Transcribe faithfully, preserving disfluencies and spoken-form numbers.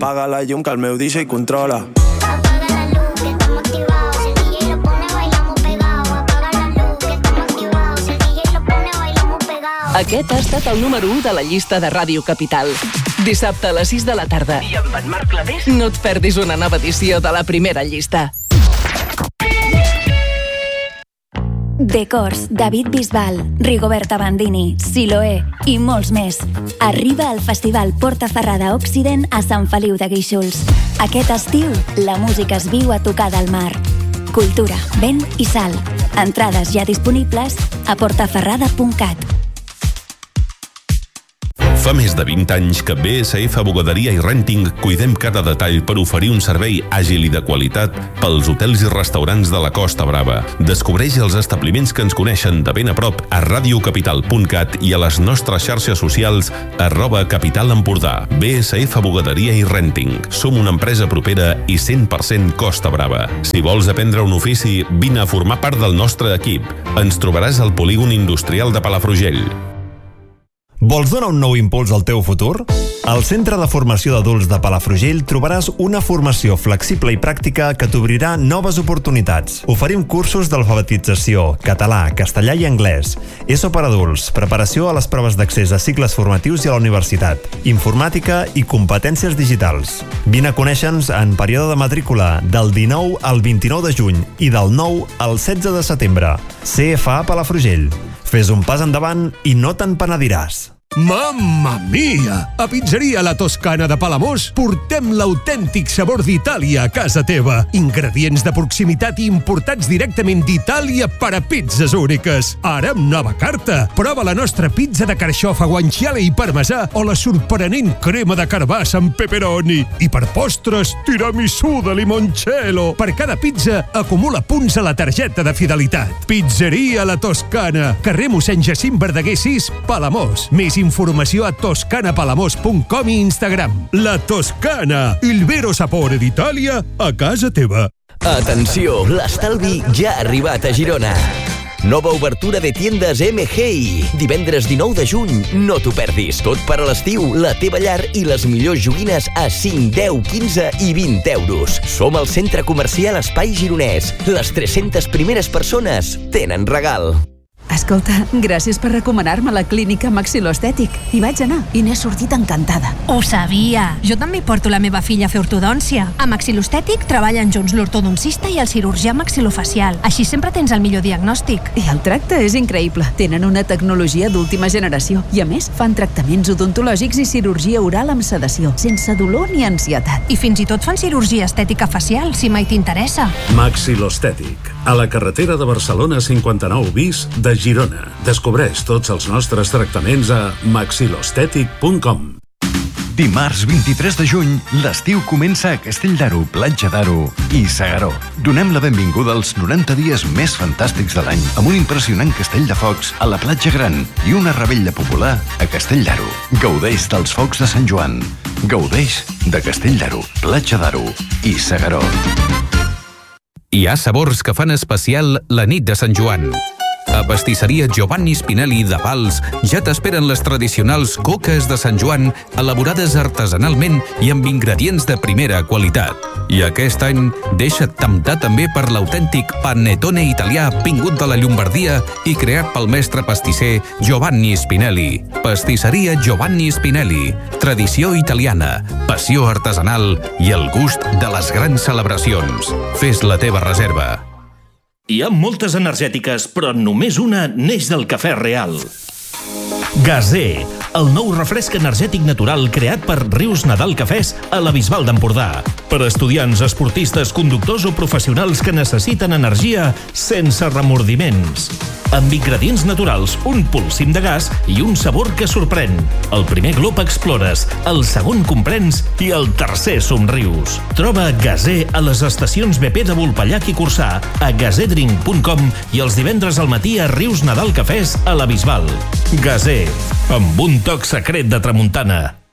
Apaga la llum que el meu D J controla. Aquest ha estat el número u de la llista de Ràdio Capital. Dissabte a les sis de la tarda. I amb en Marc Clavés no et perdis una nova edició de la primera llista. Decors, David Bisbal, Rigoberta Bandini, Siloé i molts més. Arriba al Festival Porta Ferrada Occident a Sant Feliu de Guíxols. Aquest estiu, la música es viu a tocar del mar. Cultura, vent i sal. Entrades ja disponibles a portaferrada punt cat. Fa més de vint anys que B S F Bugaderia i Renting cuidem cada detall per oferir un servei àgil i de qualitat pels hotels i restaurants de la Costa Brava. Descobreix els establiments que ens coneixen de ben a prop a radiocapital punt cat i a les nostres xarxes socials arroba Capital Empordà. B S F Bugaderia i Renting. Som una empresa propera i cent per cent Costa Brava. Si vols aprendre un ofici, vine a formar part del nostre equip. Ens trobaràs al polígon industrial de Palafrugell. Vols donar un nou impuls al teu futur? Al Centre de Formació d'Adults de Palafrugell trobaràs una formació flexible i pràctica que t'obrirà noves oportunitats. Oferim cursos d'alfabetització, català, castellà i anglès, E S O per adults, preparació a les proves d'accés a cicles formatius i a la universitat, informàtica i competències digitals. Vine a conèixer-nos en període de matrícula del dinou al vint-i-nou de juny i del nou al setze de setembre. C F A Palafrugell. Fes un pas endavant i no te'n penediràs. Mamma mia! A Pizzeria La Toscana de Palamós portem l'autèntic sabor d'Itàlia a casa teva. Ingredients de proximitat i importats directament d'Itàlia per a pizzas úniques. Ara amb nova carta. Prova la nostra pizza de carxofa, guanciale i parmesà o la sorprenent crema de carbassa amb pepperoni. I per postres, tiramisú de limoncello. Per cada pizza, acumula punts a la targeta de fidelitat. Pizzeria La Toscana. Carrer Mossèn Jacint Verdaguer sis, Palamós. Més informació a toscana palamós punt com i Instagram. La Toscana, il vero sapore d'Itàlia a casa teva. Atenció, l'estalvi ja ha arribat a Girona. Nova obertura de tiendes M G I. Divendres dinou de juny, no t'ho perdis. Tot per a l'estiu, la teva llar i les millors joguines a cinc, deu, quinze i vint euros. Som al centre comercial Espai Gironès. Les tres-centes primeres persones tenen regal. Escolta, gràcies per recomanar-me la clínica Maxil·loestètic. Hi vaig anar i n'he sortit encantada. Ho sabia! Jo també porto la meva filla a fer ortodòncia. A Maxil·loestètic treballen junts l'ortodoncista i el cirurgià maxilofacial. Així sempre tens el millor diagnòstic. I el tracte és increïble. Tenen una tecnologia d'última generació. I a més, fan tractaments odontològics i cirurgia oral amb sedació, sense dolor ni ansietat. I fins i tot fan cirurgia estètica facial, si mai t'interessa. Maxil·loestètic. A la carretera de Barcelona cinquanta-nou bis de Girona. Descobreix tots els nostres tractaments a maxil·loestètic punt com. Dimarts vint-i-tres de juny, l'estiu comença a Castell d'Aro, Platja d'Aro i S'Agaró. Donem la benvinguda als noranta dies més fantàstics de l'any amb un impressionant castell de focs a la Platja Gran i una revetlla popular a Castell d'Aro. Gaudeix dels focs de Sant Joan. Gaudeix de Castell d'Aro, Platja d'Aro i S'Agaró. Hi ha sabors que fan especial la nit de Sant Joan. A Pastisseria Giovanni Spinelli de Pals ja t'esperen les tradicionals coques de Sant Joan elaborades artesanalment i amb ingredients de primera qualitat. I aquest any deixa't temptar també per l'autèntic panettone italià vingut de la Llombardia i creat pel mestre pastisser Giovanni Spinelli. Pastisseria Giovanni Spinelli. Tradició italiana, passió artesanal i el gust de les grans celebracions. Fes la teva reserva. Hi ha moltes energètiques, però només una neix del cafè real. Gazé, el nou refresc energètic natural creat per Rius Nadal Cafès a la Bisbal d'Empordà. Per a estudiants, esportistes, conductors o professionals que necessiten energia sense remordiments. Amb ingredients naturals, un polsim de gas i un sabor que sorprèn. El primer glop explores, el segon comprens i el tercer somrius. Troba Gazé a les estacions B P de Vulpellac i Corçà, a gazedrink punt com i els divendres al matí a Rius Nadal Cafès a la Bisbal. Gazé, amb un toc secret de tramuntana.